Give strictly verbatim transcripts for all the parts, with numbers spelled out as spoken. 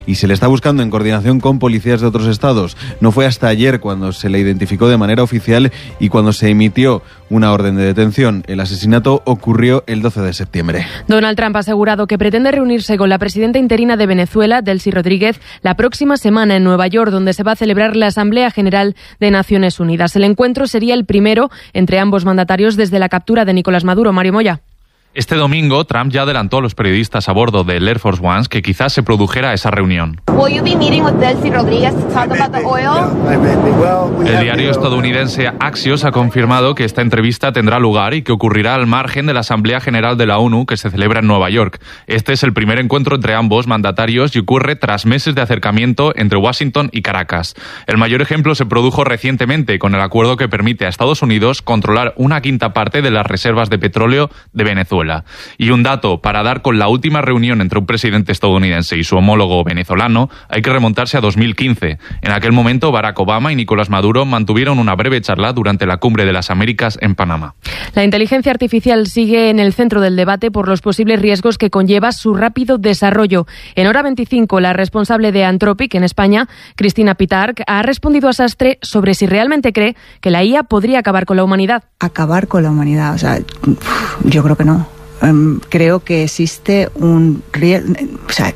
y se le está buscando en coordinación con policías de otros estados. No fue hasta ayer cuando se le identificó de manera oficial y cuando se emitió una orden de detención. El asesinato ocurrió el doce de septiembre. Donald Trump ha asegurado que pretende reunirse con la presidenta interina de Venezuela, Delcy Rodríguez, la próxima semana en Nueva York, donde se va a celebrar la Asamblea General de Naciones Unidas. El encuentro sería el primero entre ambos mandatarios desde la captura de Nicolás Maduro. Mario Moya. Este domingo, Trump ya adelantó a los periodistas a bordo del Air Force One que quizás se produjera esa reunión. El diario estadounidense Axios ha confirmado que esta entrevista tendrá lugar y que ocurrirá al margen de la Asamblea General de la ONU que se celebra en Nueva York. Este es el primer encuentro entre ambos mandatarios y ocurre tras meses de acercamiento entre Washington y Caracas. El mayor ejemplo se produjo recientemente con el acuerdo que permite a Estados Unidos controlar una quinta parte de las reservas de petróleo de Venezuela. Y un dato, para dar con la última reunión entre un presidente estadounidense y su homólogo venezolano, hay que remontarse a dos mil quince. En aquel momento, Barack Obama y Nicolás Maduro mantuvieron una breve charla durante la Cumbre de las Américas en Panamá. La inteligencia artificial sigue en el centro del debate por los posibles riesgos que conlleva su rápido desarrollo. En Hora veinticinco, la responsable de Anthropic en España, Cristina Pitarch, ha respondido a Sastre sobre si realmente cree que la I A podría acabar con la humanidad. Acabar con la humanidad, o sea, yo creo que no. Um, creo que existe un riesgo, o sea,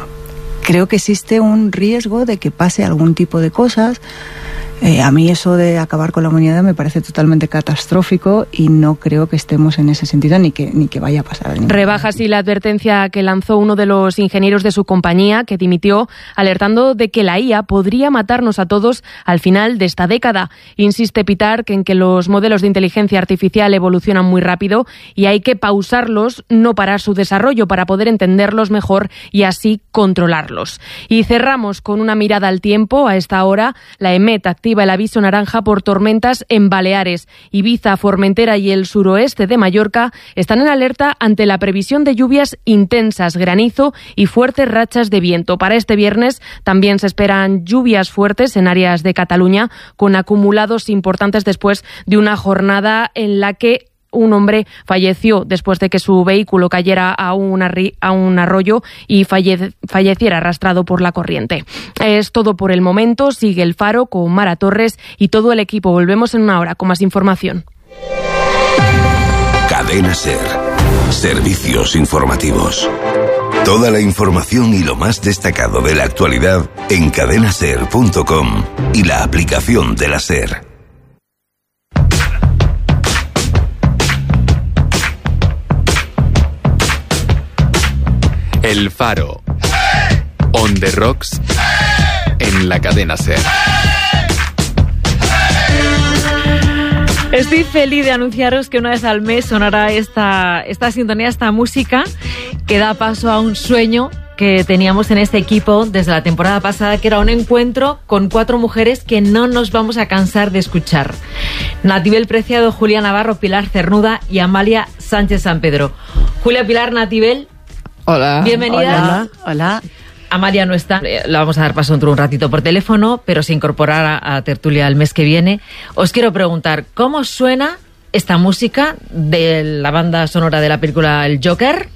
creo que existe un riesgo de que pase algún tipo de cosas. Eh, a mí eso de acabar con la humanidad me parece totalmente catastrófico y no creo que estemos en ese sentido ni que, ni que vaya a pasar. Rebaja así la advertencia que lanzó uno de los ingenieros de su compañía, que dimitió, alertando de que la I A podría matarnos a todos al final de esta década. Insiste Pitarch en que los modelos de inteligencia artificial evolucionan muy rápido y hay que pausarlos, no parar su desarrollo, para poder entenderlos mejor y así controlarlos. Y cerramos con una mirada al tiempo. A esta hora, la EMET activa el aviso naranja por tormentas en Baleares. Ibiza, Formentera y el suroeste de Mallorca están en alerta ante la previsión de lluvias intensas, granizo y fuertes rachas de viento. Para este viernes también se esperan lluvias fuertes en áreas de Cataluña, con acumulados importantes después de una jornada en la que un hombre falleció después de que su vehículo cayera a un, arri- a un arroyo y falle- falleciera arrastrado por la corriente. Es todo por el momento. Sigue El Faro con Mara Torres y todo el equipo. Volvemos en una hora con más información. Cadena SER. Servicios informativos. Toda la información y lo más destacado de la actualidad en cadena ser punto com y la aplicación de la SER. El Faro. On the Rocks en la cadena SER. Estoy feliz de anunciaros que una vez al mes sonará esta, esta sintonía, esta música que da paso a un sueño que teníamos en este equipo desde la temporada pasada, que era un encuentro con cuatro mujeres que no nos vamos a cansar de escuchar. Natibel Preciado, Julia Navarro, Pilar Cernuda y Amalia Sánchez San Pedro. Julia, Pilar, Natibel. Hola. Bienvenidas. Hola. Hola. Amalia no está, la vamos a dar paso dentro de un ratito por teléfono, pero se incorporará a tertulia el mes que viene. Os quiero preguntar, ¿cómo suena esta música de la banda sonora de la película El Joker?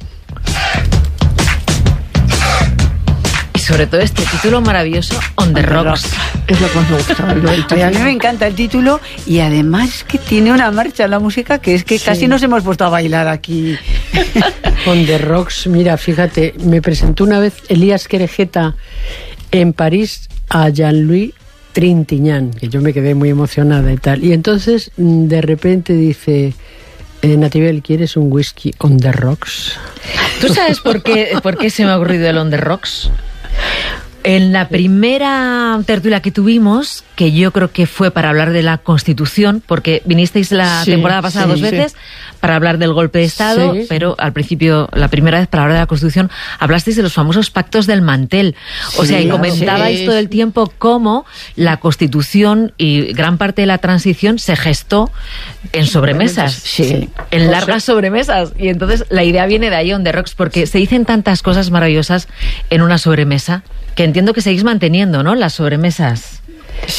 Y sobre todo este título maravilloso, On the Rocks. Es lo que más me gusta. A mí me encanta el título y además que tiene una marcha en la música que es que sí. Casi nos hemos puesto a bailar aquí. On the Rocks, mira, fíjate, me presentó una vez Elías Querejeta en París a Jean-Louis Trintignant, que yo me quedé muy emocionada y tal. Y entonces, de repente dice, eh, Natibel, ¿quieres un whisky On the Rocks? ¿Tú sabes por qué, por qué se me ha ocurrido el On the Rocks? En la primera tertulia que tuvimos, que yo creo que fue para hablar de la Constitución, porque vinisteis la sí, temporada pasada sí, dos veces sí. para hablar del golpe de Estado, sí. pero al principio, la primera vez para hablar de la Constitución, hablasteis de los famosos pactos del mantel. O sí, sea, y comentabais sí. todo el tiempo cómo la Constitución y gran parte de la transición se gestó en sobremesas, sí. en largas sobremesas. Y entonces la idea viene de ahí, On the Rocks, porque se dicen tantas cosas maravillosas en una sobremesa, que entiendo que seguís manteniendo, ¿no?, las sobremesas. Sí.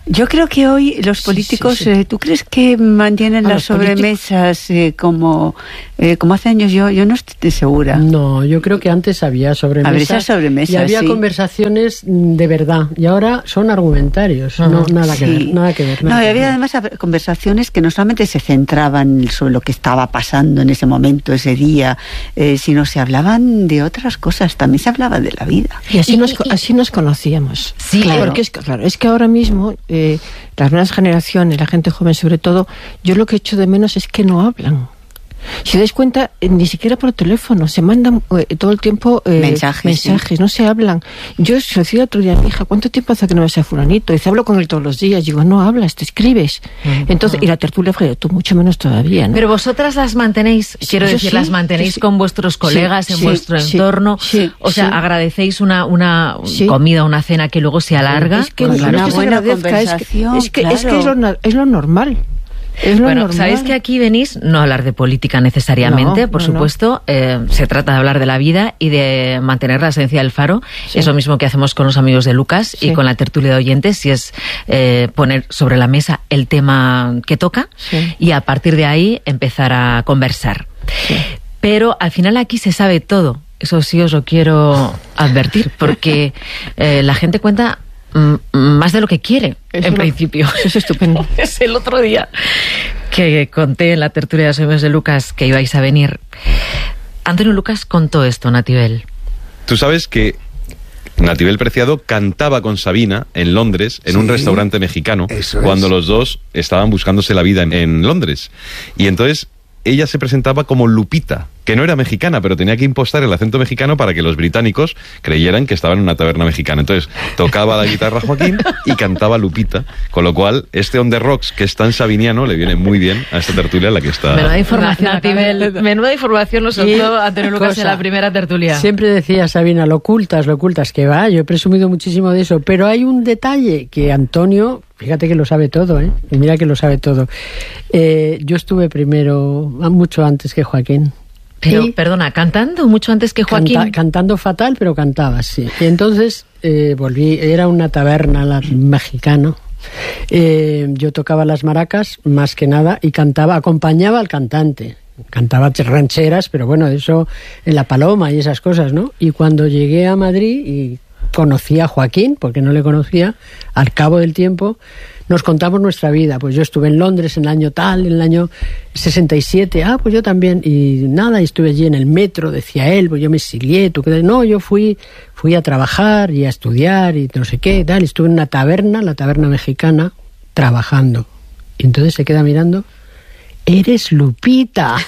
Yo creo que hoy los políticos, sí, sí, sí. Eh, ¿tú crees que mantienen a las sobremesas eh, como, eh, como hace años? Yo yo no estoy segura. No, yo creo que antes había sobremesas, sobremesas y había sí. conversaciones de verdad, y ahora son argumentarios, uh-huh. no, nada, sí. que ver, nada que ver. Nada no, y había además conversaciones que no solamente se centraban sobre lo que estaba pasando en ese momento, ese día, eh, sino se hablaban de otras cosas, también se hablaba de la vida. Y así, y, nos, y, así nos conocíamos. Sí, claro. Porque es, claro, es que ahora mismo... Eh, las nuevas generaciones, la gente joven sobre todo, yo lo que echo de menos es que no hablan. Si dais cuenta, eh, ni siquiera por teléfono, se mandan eh, todo el tiempo eh, mensajes, mensajes sí. no se hablan. Yo se lo decía otro día a mi hija, ¿cuánto tiempo hace que no ves a fulanito? Dice, hablo con él todos los días. Digo, no hablas, te escribes. Uh-huh. Entonces, y la tertulia fue, tú mucho menos todavía, ¿no? Pero vosotras las mantenéis, sí, quiero decir, sí, las mantenéis sí, con vuestros colegas, sí, en sí, vuestro sí, entorno. Sí, o sea, sí. agradecéis una, una sí. comida, una cena que luego se alarga. Es que, pues no, una no buena es que, conversación, es que, claro. es, que es, lo, es lo normal. Es lo bueno, normal. sabéis que aquí venís no a hablar de política necesariamente, no, por no, supuesto. No. Eh, se trata de hablar de la vida y de mantener la esencia del Faro. Sí. Es lo mismo que hacemos con los amigos de Lucas sí. y con la tertulia de oyentes, si es eh, poner sobre la mesa el tema que toca sí. y a partir de ahí empezar a conversar. Sí. Pero al final aquí se sabe todo. Eso sí os lo quiero advertir, porque eh, la gente cuenta más de lo que quiere, eso en no, principio. Eso es estupendo. Es el otro día que conté en la tertulia de los amigos de Lucas que ibais a venir. Antonio Lucas contó esto, Natibel. Tú sabes que Natibel Preciado cantaba con Sabina en Londres, en sí, un restaurante mexicano, cuando es. los dos estaban buscándose la vida en, en Londres. Y entonces ella se presentaba como Lupita, que no era mexicana, pero tenía que impostar el acento mexicano para que los británicos creyeran que estaba en una taberna mexicana. Entonces, tocaba la guitarra Joaquín y cantaba Lupita, con lo cual, este On The Rocks, que es tan sabiniano, le viene muy bien a esta tertulia en la que está... Menuda información, Natibel, menuda información nos soltó Antonio Lucas cosa, en la primera tertulia. Siempre decía Sabina, lo ocultas, lo ocultas, que va, yo he presumido muchísimo de eso, pero hay un detalle que Antonio... Fíjate que lo sabe todo, ¿eh? Y mira que lo sabe todo. Eh, yo estuve primero, mucho antes que Joaquín. Pero, y perdona, ¿cantando mucho antes que Joaquín? Canta, cantando fatal, pero cantaba, sí. Y entonces eh, volví, era una taberna la, mexicano. Eh, yo tocaba las maracas, más que nada, y cantaba, acompañaba al cantante. Cantaba rancheras, pero bueno, eso en La Paloma y esas cosas, ¿no? Y cuando llegué a Madrid y conocí a Joaquín, porque no le conocía, al cabo del tiempo nos contamos nuestra vida. Pues yo estuve en Londres en el año tal, en el año sesenta y siete, ah, pues yo también, y nada, y estuve allí en el metro, decía él, pues yo me exilié, tú qué, no, yo fui fui a trabajar y a estudiar y no sé qué, tal, y estuve en una taberna, la taberna mexicana, trabajando. Y entonces se queda mirando, eres Lupita.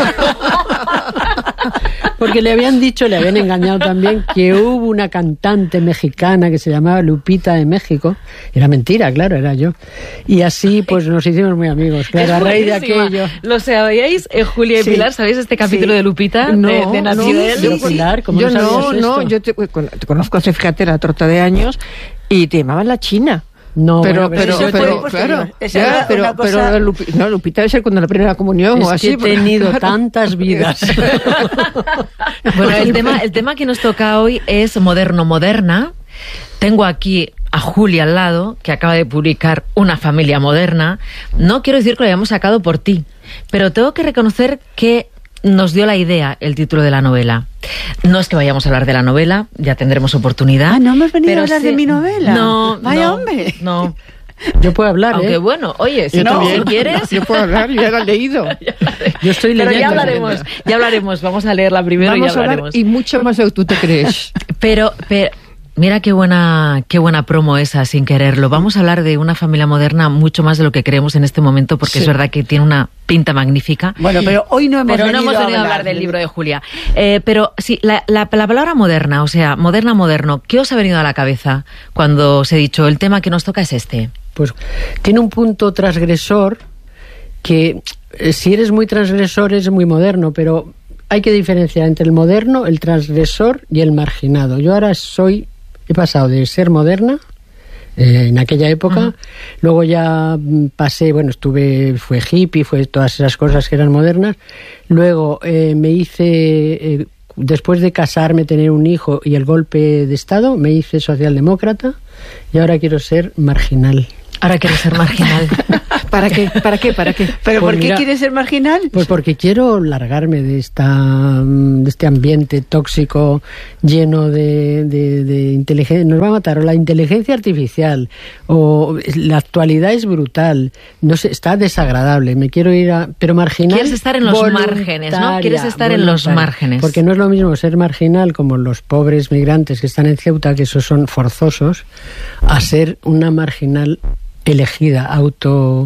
Porque le habían dicho, le habían engañado también, que hubo una cantante mexicana que se llamaba Lupita de México. Era mentira, claro, era yo. Y así pues nos hicimos muy amigos, claro, a raíz de aquello. ¿Lo sabíais, eh, Julia y sí, Pilar? ¿Sabéis este capítulo sí. de Lupita? No, de, de Natibel. No, sí, Pilar, ¿cómo yo no, no, no, yo te, te conozco hace, fíjate, la torta de años y te llamaban la China. No, pero, bueno, pero, pero, pero, pero claro, ya, pero, cosa... pero Lupi, no, Lupita debe ser cuando la primera comunión es o así. Que he tenido claro. tantas vidas. Bueno, el tema, el tema que nos toca hoy es moderno moderna. Tengo aquí a Julia al lado, que acaba de publicar Una familia moderna. No quiero decir que lo hayamos sacado por ti, pero tengo que reconocer que nos dio la idea el título de la novela. No es que vayamos a hablar de la novela, ya tendremos oportunidad. Ah, no hemos venido pero a hablar sí, de mi novela. No, vaya no, hombre. No. Yo puedo hablar, Aunque ¿eh? bueno, oye, si, yo no, también, si quieres... Yo puedo hablar, yo ya la he leído. Yo estoy leyendo. Pero ya hablaremos, ya hablaremos. Vamos a leerla primero Vamos y ya hablaremos. A hablar y mucho más de lo que tú te crees. Pero... pero mira qué buena qué buena promo esa, sin quererlo. Vamos a hablar de Una familia moderna mucho más de lo que creemos en este momento, porque sí. es verdad que tiene una pinta magnífica. Bueno, pero hoy no hemos pero venido, no hemos venido a hablar, hablar del libro de Julia. Eh, pero sí, la, la, la palabra moderna, o sea, moderna, moderno, ¿qué os ha venido a la cabeza cuando os he dicho el tema que nos toca es este? Pues tiene un punto transgresor que, eh, si eres muy transgresor, es muy moderno, pero hay que diferenciar entre el moderno, el transgresor y el marginado. Yo ahora soy... He pasado de ser moderna eh, en aquella época, uh-huh. luego ya pasé, bueno, estuve, fue hippie, fue todas esas cosas que eran modernas, luego eh, me hice, eh, después de casarme, tener un hijo y el golpe de Estado, me hice socialdemócrata y ahora quiero ser marginal. Ahora quieres ser marginal. ¿Para qué? ¿Para qué? ¿Para qué? ¿Pero Pues por qué mira, quieres ser marginal? Pues porque quiero largarme de esta de este ambiente tóxico lleno de, de, de inteligencia. Nos va a matar o la inteligencia artificial o la actualidad es brutal. No sé, está desagradable. Me quiero ir a... Pero marginal... Quieres estar en los márgenes, ¿no? Quieres estar en los márgenes. Porque no es lo mismo ser marginal como los pobres migrantes que están en Ceuta, que esos son forzosos, a ser una marginal elegida, auto...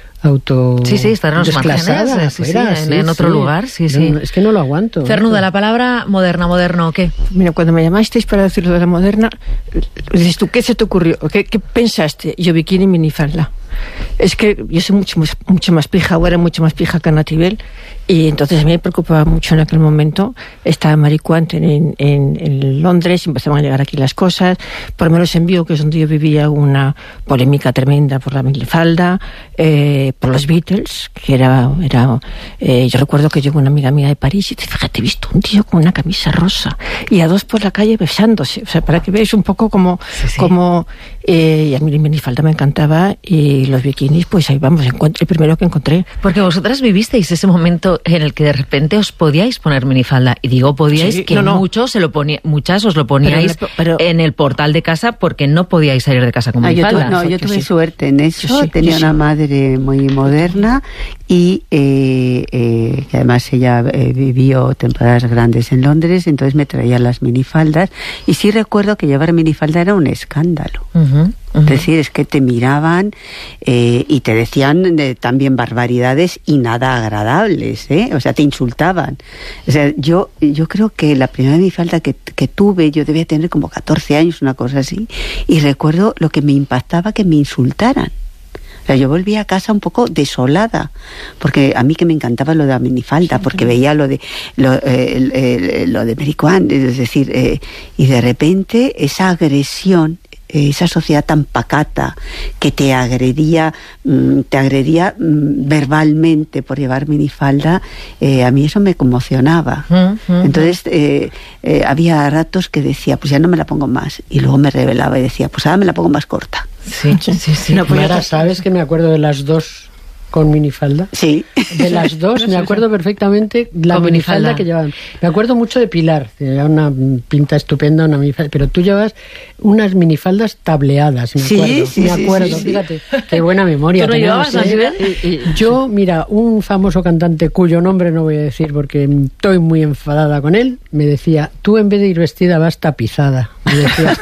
auto sí, sí, estar en los márgenes, sí, afuera, sí, sí, en, en otro sí. lugar, sí, sí. No, es que no lo aguanto. Cernuda, la palabra moderna, moderno, ¿o qué? Mira, cuando me llamasteis para decir lo de la moderna, dices tú, ¿qué se te ocurrió? ¿Qué, qué pensaste? Yo bikini y minifalda. Es que yo soy mucho, mucho más pija, ahora mucho más pija que Natibel, y entonces a mí me preocupaba mucho en aquel momento. Estaba Maricuante en, en, en Londres, empezaban a llegar aquí las cosas. Por lo menos en Vigo, que es donde yo vivía, una polémica tremenda por la minifalda, eh, por los Beatles, que era... era eh, yo recuerdo que llegó una amiga mía de París y te fíjate, he visto un tío con una camisa rosa y a dos por la calle besándose. O sea, para que veáis un poco como... Sí, sí. como eh, y a mí la minifalda me encantaba, y los bikinis, pues ahí vamos, el primero que encontré. Porque vosotras vivisteis ese momento en el que de repente os podíais poner minifalda, y digo podíais, sí, que no, no. muchos se lo ponía, muchas os lo poníais Pero, pero, en el portal de casa porque no podíais salir de casa con Ah, yo minifalda. tuve, no, yo tuve sí. suerte en eso. Yo sí, Tenía yo sí. una madre muy moderna y eh, eh, que además ella eh, vivió temporadas grandes en Londres, entonces me traía las minifaldas, y sí recuerdo que llevar minifalda era un escándalo. Uh-huh, uh-huh. Es decir, es que te miraban eh, y te decían eh, también barbaridades y nada agradables, ¿eh? O sea, te insultaban. O sea, yo, yo creo que la primera minifalda que, que tuve, yo debía tener como catorce años, una cosa así, y recuerdo lo que me impactaba, que me insultaran. O sea, yo volví a casa un poco desolada, porque a mí que me encantaba lo de la minifalda, porque veía lo de lo, eh, el, el, lo de Maricuán, es decir, eh, y de repente esa agresión, esa sociedad tan pacata que te agredía, te agredía verbalmente por llevar minifalda, eh, a mí eso me conmocionaba. Uh-huh. Entonces eh, eh, había ratos que decía, pues ya no me la pongo más, y luego me rebelaba y decía, pues ahora me la pongo más corta. Sí, sí, sí. No, pues Mara, ¿sabes que me acuerdo de las dos con minifalda? Sí. De las dos me acuerdo perfectamente la con minifalda, minifalda que llevaban. Me acuerdo mucho de Pilar, tenía una pinta estupenda, una minifalda, pero tú llevas unas minifaldas tableadas, me sí, acuerdo. Sí, me sí, acuerdo, sí, sí. Fíjate, qué buena memoria. ¿Tú no llevabas, ¿eh? Yo, mira, un famoso cantante cuyo nombre no voy a decir porque estoy muy enfadada con él, me decía, tú en vez de ir vestida vas tapizada. Me decía.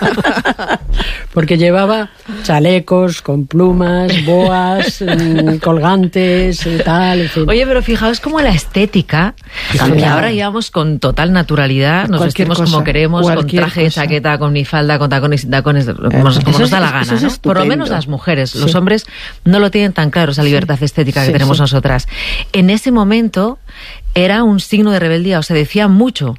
Porque llevaba chalecos con plumas, boas, colgantes y tal, en fin. Oye, pero fijaos cómo la estética, aunque ahora llevamos con total naturalidad, nos Cualquier vestimos cosa, como queremos, con traje, cosa. chaqueta, con minifalda, con tacones, tacones como, Eh, como eso nos es, da la gana, es ¿no? Por lo menos las mujeres. Los sí. hombres no lo tienen tan claro, esa libertad sí. estética que sí, tenemos sí. nosotras. En ese momento era un signo de rebeldía, o sea, decía mucho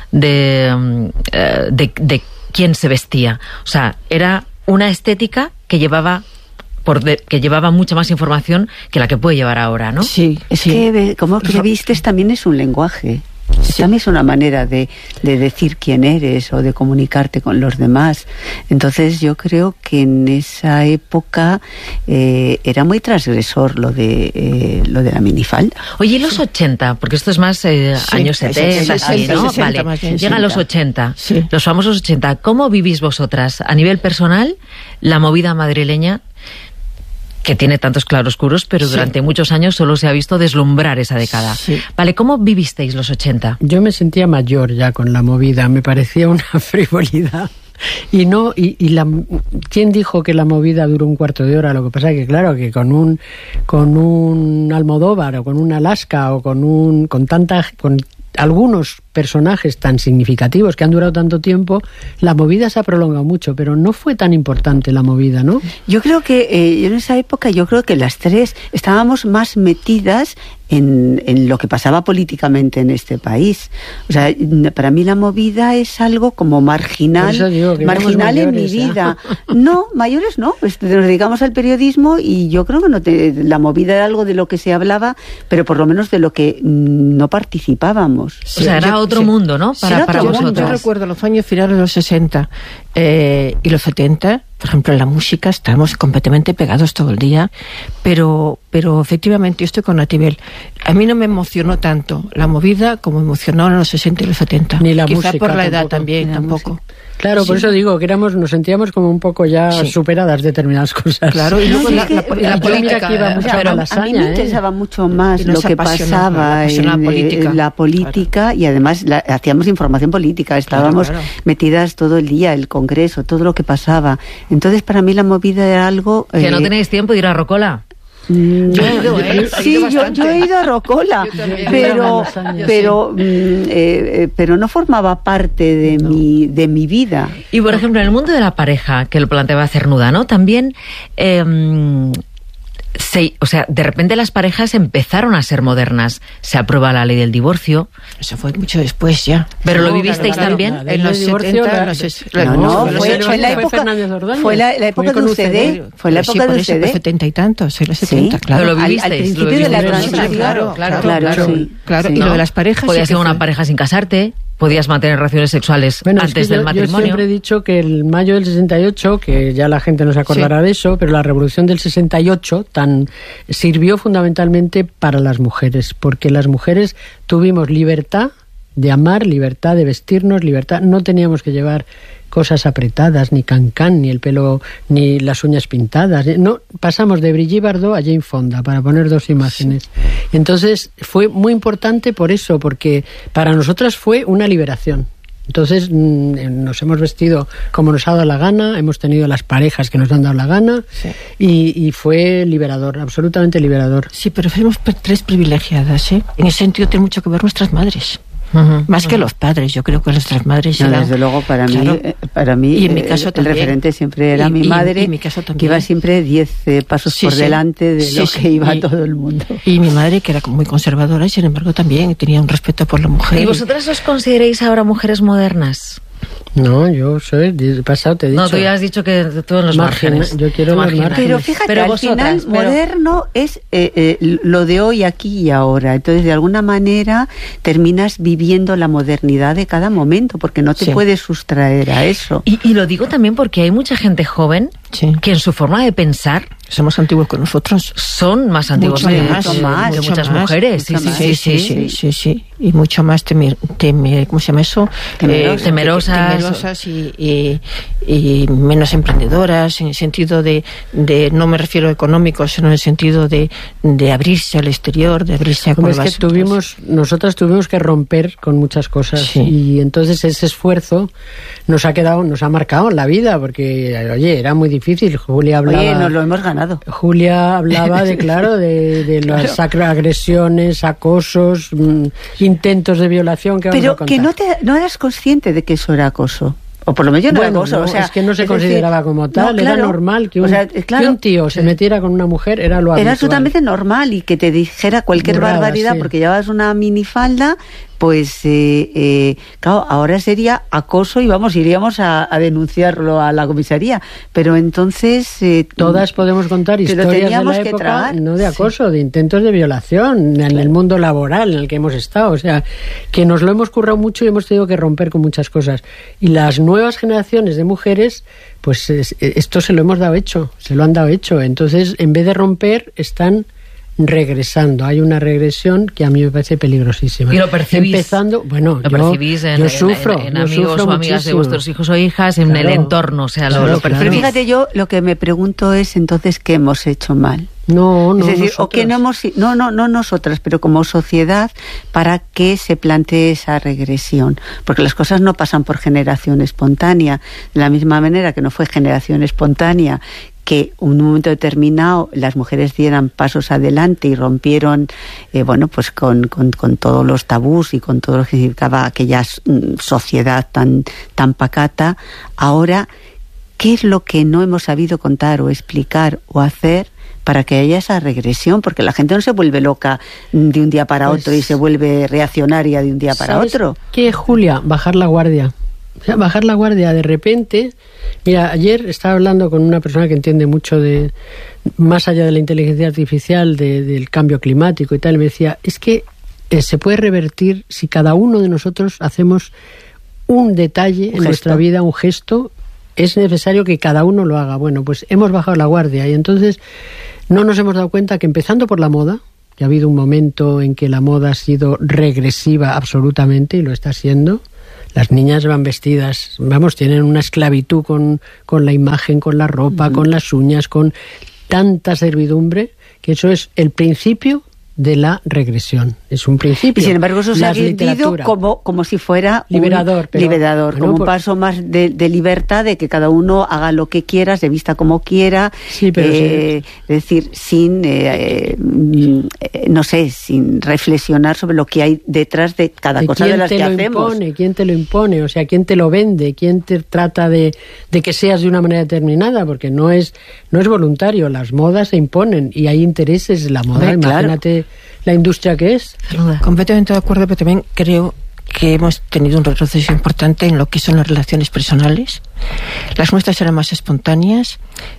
de, de, de quién se vestía. O sea, era una estética que llevaba por de, que llevaba mucha más información que la que puede llevar ahora, ¿no? Sí, es sí. que como que vistes también es un lenguaje. Sí. También es una manera de, de decir quién eres o de comunicarte con los demás. Entonces yo creo que en esa época eh, era muy transgresor lo de eh, lo de la minifalda. Oye, ¿y los ochenta? Porque esto es más eh, sí, años setenta, sí, ¿no? sesenta, Vale, más bien, llegan los ochenta, sí. los famosos ochenta. ¿Cómo vivís vosotras a nivel personal la movida madrileña, que tiene tantos claroscuros, pero sí. durante muchos años solo se ha visto deslumbrar esa década? Sí. Vale, ¿cómo vivisteis los ochenta? Yo me sentía mayor ya con la movida, me parecía una frivolidad. Y no, y, y la, ¿quién dijo que la movida duró un cuarto de hora? Lo que pasa es que claro, que con un con un Almodóvar o con un Alaska o con un con tanta con algunos personajes tan significativos que han durado tanto tiempo, la movida se ha prolongado mucho, pero no fue tan importante la movida, ¿no? Yo creo que eh, en esa época, yo creo que las tres estábamos más metidas en, en lo que pasaba políticamente en este país. O sea, para mí la movida es algo como marginal, marginal en mi vida. No, mayores no, pues nos dedicamos al periodismo y yo creo que no te, la movida era algo de lo que se hablaba, pero por lo menos de lo que no participábamos. Sí, o sea, era yo, otro sí. mundo, ¿no? Para, sí, para yo, vosotros. Yo recuerdo los años finales de los sesenta eh, y los setenta, por ejemplo, en la música estamos completamente pegados todo el día, pero, pero efectivamente yo estoy con Natibel. A mí no me emocionó tanto la movida como me emocionó en los sesenta y los setenta. Ni la Quizá música por la edad tampoco. también, Ni la tampoco. música. Claro, por Sí. eso digo que éramos, nos sentíamos como un poco ya Sí. superadas determinadas cosas. Claro, y luego No, la, es que, la, eh, la yo política, mira que iba mucho pero a la A mí lasaña, me ¿eh? interesaba mucho más Y nos lo que apasionaba, pasaba apasionaba en, la eh, política. en la política y además la- hacíamos información política, estábamos Claro, claro. metidas todo el día, el Congreso, todo lo que pasaba. Entonces para mí la movida era algo... Que eh, no tenéis tiempo de ir a Rocola. Mm, Yo he ido, ¿eh? He Sí, ido yo, bastante. yo he ido a Rocola, Yo también. pero, Yo sí. pero, mm, eh, eh, pero no formaba parte de, mi, de mi vida. Y por ejemplo, en el mundo de la pareja, que lo planteaba Cernuda, ¿no? También, eh, se, o sea, de repente las parejas empezaron a ser modernas. Se aprueba la ley del divorcio. Eso fue mucho después ya. ¿Pero lo No, vivisteis claro, también? claro. En El los divorcio, setenta, la- no sé si- No, la- no, los fue, setenta, fue la fue época, Fernández Ordóñez. fue la, la época Fue con de U C D. U C D, fue la Sí, época por de eso, U C pues D. setenta y tantos, en los Sí, setenta, claro. Pero lo Al- vivisteis, al lo principio de la vivisteis transición, vosotros, claro, claro, claro, claro. sí. Claro, Sí. y ¿no? lo de las parejas Podías sí ser que una fue. pareja sin casarte, podías mantener relaciones sexuales Bueno, es antes que del yo, yo matrimonio. siempre he dicho que el mayo del sesenta y ocho, que ya la gente no se acordará de eso, pero la revolución del sesenta y ocho tan, sirvió fundamentalmente para las mujeres, porque las mujeres tuvimos libertad de amar, libertad de vestirnos, libertad, no teníamos que llevar cosas apretadas, ni cancán, ni el pelo, ni las uñas pintadas. No, pasamos de Brigitte Bardot a Jane Fonda, para poner dos imágenes. Entonces, fue muy importante por eso, porque para nosotras fue una liberación. Entonces, mm, nos hemos vestido como nos ha dado la gana, hemos tenido las parejas que nos han dado la gana, Sí. y, y fue liberador, absolutamente liberador. Sí, pero fuimos pe- tres privilegiadas, ¿eh? En ese sentido tiene mucho que ver nuestras madres. Ujú, Más que ujú. los padres, yo creo que nuestras madres No, eran... desde luego, para mí, Claro. eh, para mí Y en mi eh, caso el, también. referente siempre era Y- mi y- madre, y en mi caso que también. iba siempre diez eh, pasos Sí, por sí. delante de Sí, lo sí. que iba Y- todo el mundo. Y mi madre, que era muy conservadora, y sin embargo también tenía un respeto por la mujer. ¿Y vosotras os consideréis ahora mujeres modernas? No, yo soy, de pasado te he dicho. No, tú ya has dicho que tú en los Margen, márgenes. yo quiero los Marginal. márgenes. Pero fíjate, Pero al vosotras, final pero- moderno es eh, eh, lo de hoy, aquí y ahora. Entonces, de alguna manera, terminas viviendo la modernidad de cada momento, porque no te Sí. puedes sustraer a eso. Y, y lo digo también porque hay mucha gente joven Sí. que en su forma de pensar Somos antiguos con nosotros. son más antiguos Mucho que, más, que más, que mucho muchas más, mujeres. Sí, mucho sí, más. sí, sí, sí. sí, sí, sí. Y mucho más temer, temer- ¿cómo se llama eso? Temerosas. Eh, Temerosas. temerosas y, y- y menos emprendedoras, en el sentido de, de, no me refiero a económico, sino en el sentido de, de abrirse al exterior, de abrirse a Hombre, es que nuevas- tuvimos, nosotras tuvimos que romper con muchas cosas, Sí. y entonces ese esfuerzo nos ha quedado, nos ha marcado en la vida, porque oye, era muy difícil. Julia hablaba, Oye, nos lo hemos ganado. Julia hablaba de claro, de, de las sacra- agresiones, acosos, mm, intentos de violación que vamos Pero a contar. que no, te, no eras consciente de que eso era acoso. O por lo menos yo no era Bueno, acoso. no, o sea, es que no se es consideraba decir, como tal, no, era claro. normal que un, O sea, que claro, un tío se metiera con una mujer, era lo habitual. era absolutamente normal, y que te dijera cualquier Burrada, barbaridad sí. porque llevabas una minifalda, pues eh, eh, claro, ahora sería acoso y vamos, iríamos a, a denunciarlo a la comisaría. Pero entonces... Eh, Todas podemos contar te lo historias de teníamos la que época, tragar. no de acoso, de intentos de violación en el mundo laboral en el que hemos estado. O sea, que nos lo hemos currado mucho y hemos tenido que romper con muchas cosas. Y las nuevas generaciones de mujeres, pues es- esto se lo hemos dado hecho, se lo han dado hecho. Entonces, en vez de romper, están regresando. Hay una regresión que a mí me parece peligrosísima. Y lo percibís. Empezando, bueno, Lo yo, percibís en, yo en- sufro, en, en yo amigos sufro o amigas de muchísimo. vuestros hijos o hijas, en Claro. el entorno. O sea, lo, Claro, lo claro. Pero percibís. fíjate, yo lo que me pregunto es entonces qué hemos hecho mal. No, no, es decir, o nosotras. que no hemos, no, no, no nosotras, pero como sociedad, para que se plantee esa regresión, porque las cosas no pasan por generación espontánea, de la misma manera que no fue generación espontánea que en un momento determinado las mujeres dieran pasos adelante y rompieron, eh, bueno, pues con, con, con todos los tabús y con todo lo que significaba aquella mm, sociedad tan, tan pacata. Ahora, ¿qué es lo que no hemos sabido contar o explicar o hacer para que haya esa regresión? Porque la gente no se vuelve loca de un día para Pues, otro y se vuelve reaccionaria de un día para ¿Sabes otro. qué, Julia? Bajar la guardia. O sea, bajar la guardia de repente. Mira, ayer estaba hablando con una persona que entiende mucho de, más allá de la inteligencia artificial, de, del cambio climático y tal, y me decía, es que eh, se puede revertir si cada uno de nosotros hacemos un detalle Un en gesto. nuestra vida, un gesto, es necesario que cada uno lo haga. Bueno, pues hemos bajado la guardia y entonces no nos hemos dado cuenta que empezando por la moda, que ha habido un momento en que la moda ha sido regresiva absolutamente y lo está siendo. Las niñas van vestidas, vamos, tienen una esclavitud con, con la imagen, con la ropa, uh-huh. con las uñas, con tanta servidumbre, que eso es el principio de la regresión. Es un principio. Y sin embargo eso se ha vendido como, como si fuera liberador, un liberador, bueno, como un paso más de, de libertad, de que cada uno haga lo que quiera, se vista como quiera, sí, pero eh, sí. es decir, sin eh, eh, no sé, sin reflexionar sobre lo que hay detrás de cada de cosa de las que lo hacemos. Impone, ¿quién te lo impone? O sea, ¿quién te lo vende? ¿Quién te trata de, de que seas de una manera determinada? Porque no es, no es voluntario, las modas se imponen y hay intereses en la moda. Hombre, imagínate claro. La industria que es. Completamente de acuerdo, pero también creo que hemos tenido un retroceso importante en lo que son las relaciones personales. Las nuestras eran más espontáneas,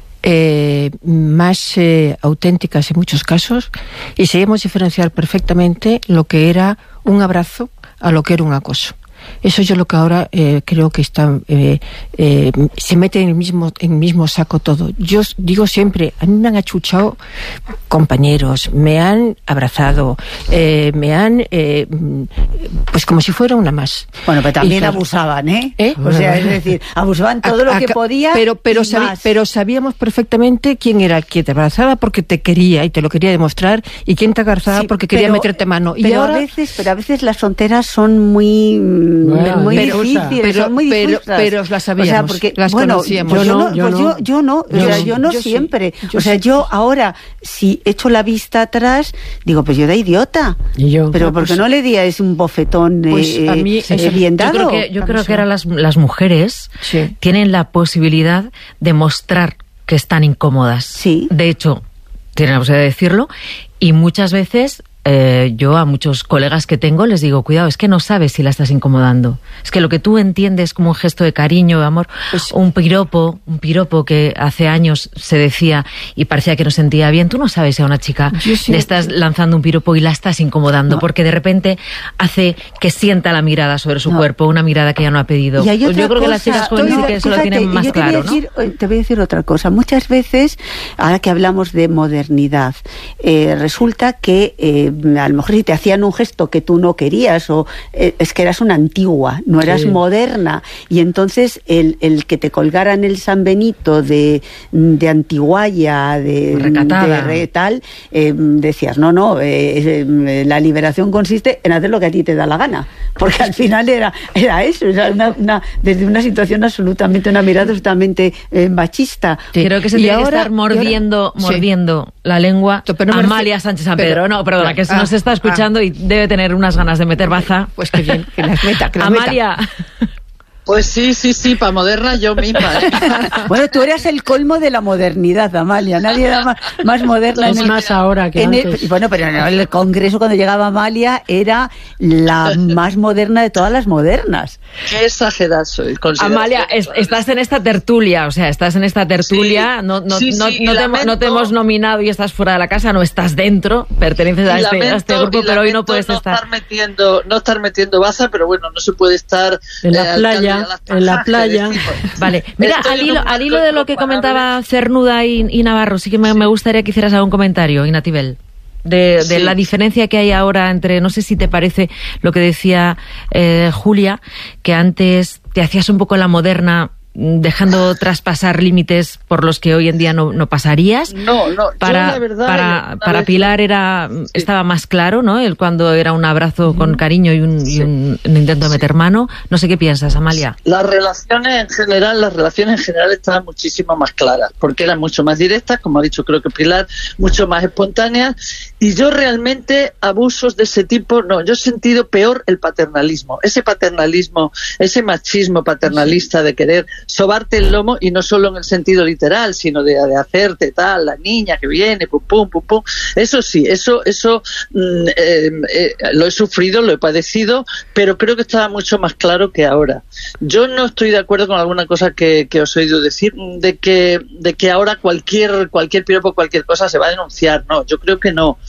eh, más eh, auténticas en muchos casos, y sabíamos diferenciar perfectamente lo que era un abrazo a lo que era un acoso. Eso yo lo que ahora eh, creo que está eh, eh, se mete en el mismo en el mismo saco todo. Yo digo siempre, a mí me han achuchado compañeros, me han abrazado, eh, me han eh, pues como si fuera una más. Bueno, pero también claro, abusaban, ¿eh? ¿eh? O sea, es decir, abusaban todo a, lo que a, podía. Pero pero, sabi- pero sabíamos perfectamente quién era quien te abrazaba porque te quería y te lo quería demostrar, y quién te abrazaba sí, porque quería pero, meterte mano. Y pero ahora a veces, pero a veces las fronteras son muy Bueno, muy pero, difíciles, pero, son muy pero, difusas. pero las sabíamos, o sea, porque, las bueno, conocíamos. Yo yo no, no, yo pues no. yo, yo no, Yo, o sea, yo no yo siempre. Sí, yo o sea, sí. yo ahora, si echo la vista atrás, digo, pues yo de idiota. ¿Y yo? Pero no, porque pues, no le di a ese un bofetón pues eh, a mí, eh, bien dado. Yo creo que, yo creo que ahora las, las mujeres sí. tienen la posibilidad de mostrar que están incómodas. Sí. De hecho, tienen la posibilidad de decirlo, y muchas veces eh, yo a muchos colegas que tengo les digo, cuidado, es que no sabes si la estás incomodando. Es que lo que tú entiendes como un gesto de cariño, de amor, pues, un piropo, un piropo que hace años se decía y parecía que no sentía bien, tú no sabes si a una chica sí. le estás lanzando un piropo y la estás incomodando, no. porque de repente hace que sienta la mirada sobre su no. cuerpo, una mirada que ella no ha pedido. Y hay otra yo creo cosa, que las chicas jóvenes sí que eso lo tienen más claro, te decir, ¿no? Te voy a decir otra cosa. Muchas veces, ahora que hablamos de modernidad, eh, resulta que eh, a lo mejor si te hacían un gesto que tú no querías, o eh, es que eras una antigua, no eras sí. moderna, y entonces el, el que te colgaran el San Benito de, de antiguaya, de, recatada, de re, tal, eh, decías, no, no, eh, eh, la liberación consiste en hacer lo que a ti te da la gana, porque al final era, era eso, era una, una, desde una situación absolutamente, una mirada absolutamente eh, machista. Sí. Creo que se y tiene ahora, que estar mordiendo, ahora, mordiendo sí. la lengua no, no Amalia Sánchez San Pedro, pero, no, perdona, que ah, nos está escuchando ah, y debe tener unas ganas de meter baza. Pues que bien, que las meta, que las Amalia. Meta. Pues sí, sí, sí, para moderna yo misma. Bueno, tú eras el colmo de la modernidad, Amalia. Nadie era más, más moderna. Es en más el, ahora que en antes. El, bueno, pero en el Congreso cuando llegaba Amalia era la más moderna de todas las modernas. Qué exagerada soy. Amalia, es, estás en esta tertulia, o sea, estás en esta tertulia, sí, no, no, sí, no, sí, no, te, lamento, no te hemos nominado y estás fuera de la casa, no estás dentro, perteneces a este, lamento, a este grupo, pero hoy no puedes no estar. estar metiendo, no estar metiendo baza, pero bueno, no se puede estar en la eh, playa. En la playa. Vale, mira, al hilo, al hilo de lo que comentaba Cernuda y, y Navarro, sí que me, me gustaría que hicieras algún comentario, Inatibel, de, de sí. la diferencia que hay ahora entre, no sé si te parece lo que decía eh, Julia, que antes te hacías un poco la moderna, dejando traspasar límites por los que hoy en día no, no pasarías. No, no, para, yo la verdad, para, para vez... Pilar era sí. estaba más claro, ¿no? El cuando era un abrazo con cariño y un, sí. y un, un intento de meter sí. mano. No sé qué piensas, Amalia. Las relaciones en general, las relaciones en general estaban muchísimo más claras, porque eran mucho más directas, como ha dicho creo que Pilar, mucho más espontáneas, y yo realmente abusos de ese tipo, no, yo he sentido peor el paternalismo, ese paternalismo, ese machismo paternalista de querer sobarte el lomo, y no solo en el sentido literal, sino de, de hacerte tal, la niña que viene, pum, pum, pum, pum. Eso sí, eso, eso mm, eh, eh, lo he sufrido, lo he padecido, pero creo que estaba mucho más claro que ahora. Yo no estoy de acuerdo con alguna cosa que, que os he oído decir, de que, de que ahora cualquier, cualquier piropo, cualquier cosa se va a denunciar. No, yo creo que no.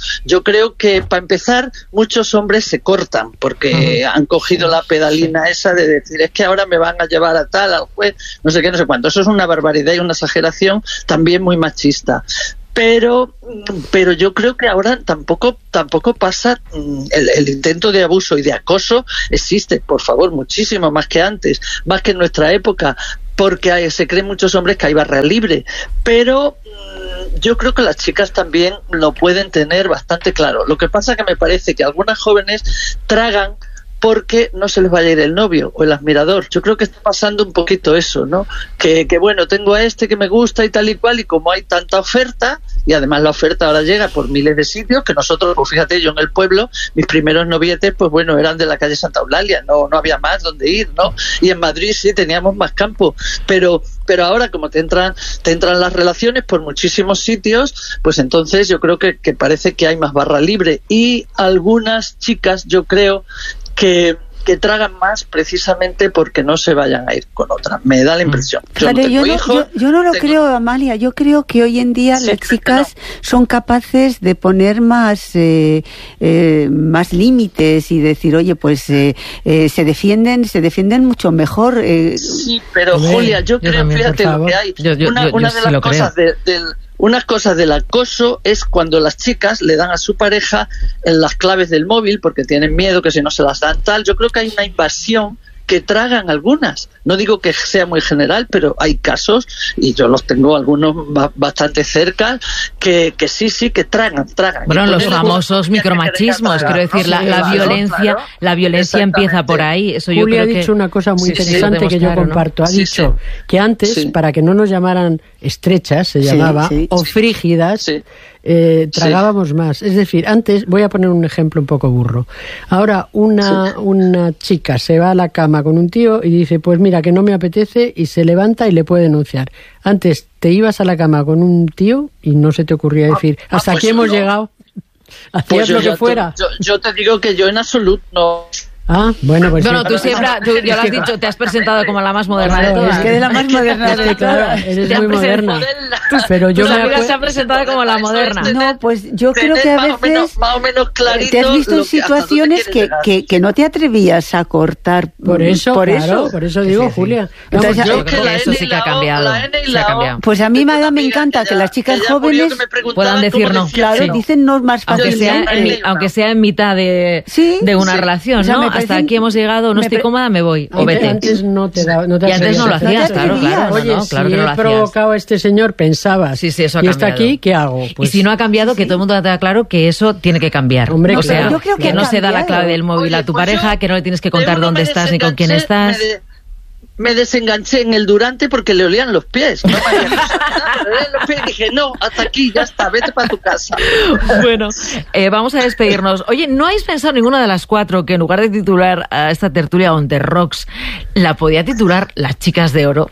Yo creo que, para empezar, muchos hombres se cortan porque uh-huh. han cogido la pedalina esa de decir, es que ahora me van a llevar a tal, al juez, no sé qué, no sé cuánto. Eso es una barbaridad y una exageración también muy machista. Pero, pero yo creo que ahora tampoco tampoco pasa, el, el intento de abuso y de acoso existe, por favor, muchísimo más que antes, más que en nuestra época, porque hay, se creen muchos hombres que hay barra libre, pero mmm, yo creo que las chicas también lo pueden tener bastante claro. Lo que pasa es que me parece que algunas jóvenes tragan porque no se les vaya a ir el novio o el admirador. Yo creo que está pasando un poquito eso, ¿no? Que, que bueno, tengo a este que me gusta y tal y cual, y como hay tanta oferta, y además la oferta ahora llega por miles de sitios, que nosotros, pues fíjate, yo en el pueblo, mis primeros novietes, pues bueno, eran de la calle Santa Eulalia, no, no había más donde ir, ¿no? Y en Madrid sí teníamos más campo, pero, pero ahora como te entran, te entran las relaciones por muchísimos sitios, pues entonces yo creo que, que parece que hay más barra libre, y algunas chicas, yo creo, que, que tragan más precisamente porque no se vayan a ir con otra. Me da la impresión. Yo, claro, no, yo, no, hijos, yo, yo no lo tengo... creo, Amalia. Yo creo que hoy en día sí, las chicas no. son capaces de poner más eh, eh, más límites y decir, oye, pues eh, eh, se defienden se defienden mucho mejor. Eh. Sí, pero Ver, Julia, yo, yo creo, también, fíjate lo que hay. Yo, yo, una yo, una yo de sí las cosas de, del Unas cosas del acoso es cuando las chicas le dan a su pareja en las claves del móvil porque tienen miedo que si no se las dan tal. Yo creo que hay una invasión que tragan algunas. No digo que sea muy general, pero hay casos, y yo los tengo algunos bastante cerca, que, que sí, sí, que tragan, tragan. Bueno, los famosos micromachismos, quiero decir, la, la violencia, claro, la violencia empieza por ahí. Eso yo Julia creo ha dicho que... una cosa muy sí, interesante sí, que yo claro, comparto. ¿no? Ha Sí, dicho sí. que antes, sí. para que no nos llamaran estrechas, se sí, llamaba, sí, o sí. frígidas, Sí. Eh, tragábamos sí. más. Es decir, antes, voy a poner un ejemplo un poco burro. Ahora una, sí. una chica se va a la cama con un tío y dice, pues mira, que no me apetece, y se levanta y le puede denunciar. Antes te ibas a la cama con un tío y no se te ocurría decir, ah, hasta pues aquí hemos no. llegado. Hacías Pues lo que te, fuera. Yo, yo te digo que yo en absoluto no... Ah, bueno, pues bueno, sí. tú siempre, tú ya lo has dicho, te has presentado como la más moderna de todas. Es que de la más moderna de todas. Eres muy moderna. Pero yo Tus me amigas acuerdo... se han presentado como la moderna. No, pues yo creo que a más o veces menos, más o menos clarito te has visto en lo que- hasta dónde situaciones quieres que, llegar. que, que no te atrevías a cortar. Por eso, por claro, eso. por eso digo, Sí, sí. Julia. Entonces, Vamos, Yo yo- creo que eso sí que ha cambiado. Se ha cambiado. Pues a mí me, da- me encanta que ya- las chicas que ya murió, jóvenes que me preguntaban puedan decir cómo no. decía claro, que no. dicen no más Aunque sea, fácilmente. en, mi- aunque sea en mitad de, Sí, de una sí. relación, O sea, ¿no? me Hasta parecen- aquí hemos llegado, no me estoy pre- cómoda, me voy. O Antes- vete. Antes no te da, no te Y antes no lo atrevías. hacías, te claro, atrevías. claro. no, Oye, no, si claro que no lo he hacías. provocado a este señor, pensabas. Sí, sí, eso ha y está cambiado. aquí, ¿qué hago? Pues, y si no ha cambiado, que todo el mundo tenga claro que eso tiene que cambiar. Hombre, o claro. sea, Yo creo que que ha no se da la cambiado. clave del móvil Oye, a tu pues pareja, yo que no le tienes que de contar uno dónde me estás ni con quién desenganché, estás. Me, de- me desenganché en el Durante porque le olían los pies. No me había pasado nada, le olían los pies y dije, no, hasta aquí, ya está, vete para tu casa. Bueno, eh, vamos a despedirnos. Oye, ¿no habéis pensado ninguna de las cuatro que en lugar de titular a esta tertulia On The Rocks, la podía titular Las Chicas de Oro?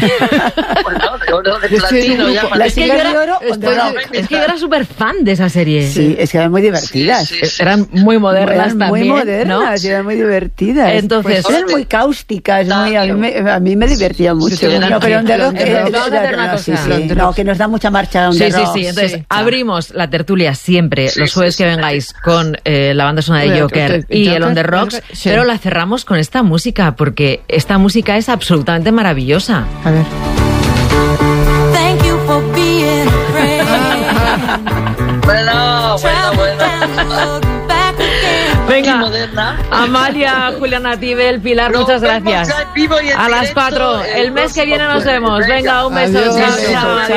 Bueno, de oro, de Yo estoy en un platino, grupo. llámale. Las Es que yo chicas era, de oro, estoy- On The Rocks. es que yo era súper fan de esa serie. Sí, es que eran muy divertidas. Sí, sí, sí. Eran muy modernas Eran muy también, modernas, ¿no? eran muy divertidas. Entonces- Pues eran muy cáusticas, muy, a, mí me, a mí me divertía mucho. Sí, eran- No, pero On The sí, Rock, On The eh, Rock. Vamos a hacer no, una no, sí, cosa. sí, On The no, Rock. que nos da mucha marcha On Sí, The sí, Rock. sí. Entonces, Sí. abrimos la tertulia siempre, Sí, los sí, jueves sí, que sí. vengáis, con eh, la banda sonora de Bueno, Joker Joker, y el On The Joker, Rocks, sí. pero la cerramos con esta música, porque esta música es absolutamente maravillosa. A ver. Thank you for being a friend. Bueno, bueno, bueno. Back again. Venga, Y moderna. Amalia, Juliana Tibel, Pilar, Nos muchas vemos gracias. ya en vivo y en A las directo cuatro. el El mes que próximo viene nos jueves. vemos. Venga. Venga, un beso. Adiós. Chao, Beso, chao, chao.